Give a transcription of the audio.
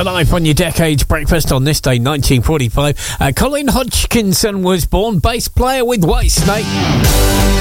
The Life on your Decades Breakfast on this day, 1945. Colin Hodgkinson was born, bass player with Whitesnake.